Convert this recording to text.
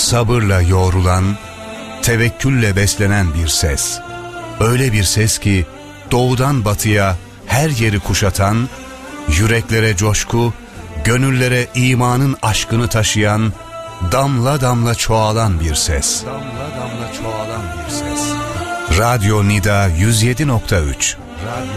sabırla yoğrulan, tevekkülle beslenen bir ses. Öyle bir ses ki doğudan batıya her yeri kuşatan, yüreklere coşku, gönüllere imanın aşkını taşıyan, damla damla çoğalan bir ses. Damla damla çoğalan bir ses. Radyo Nida 107.3.